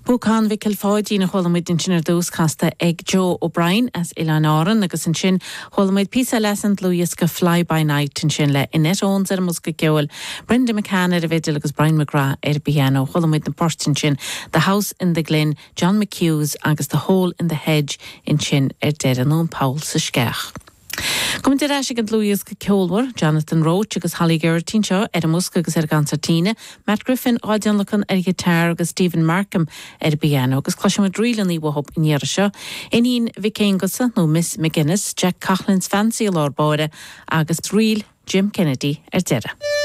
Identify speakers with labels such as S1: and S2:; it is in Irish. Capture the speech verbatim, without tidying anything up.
S1: Búcán vi kilfáidí na cholamid in sin dús casta ag Joe O'Brien as Ilan Áran agus in sin cholamid písa lesant Louis go fly by night in sin le inet óns ar mus go ceol Brenda McCann ar a bhéidir agus Brian McGrath ar piano cholamid na porstin sin The House in the Glen John McHughes agus The Hole in the Hedge in sin ar dead an ón Paul sa sceach. Comint ar eisiau gan Louis go ceolwar, Jonathan Roach agus Holly Gertin seo ar a musca agus ar gantartína, Matt Griffin áidean lachan ar gitar agus Stephen Markham ar piano agus cloisiom a drílan í wahop in dhear seo. Inín Vicane gosa nó Miss McGuinness, Jack Coughlin's Fancy Lord Bóide agus Reel Jim Kennedy ar deire.